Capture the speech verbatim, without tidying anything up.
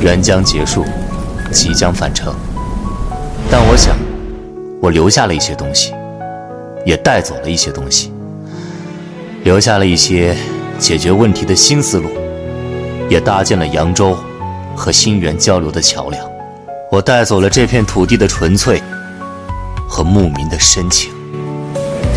援疆结束，即将返程。但我想，我留下了一些东西，也带走了一些东西，留下了一些解决问题的新思路，也搭建了扬州和新源交流的桥梁。我带走了这片土地的纯粹和牧民的深情。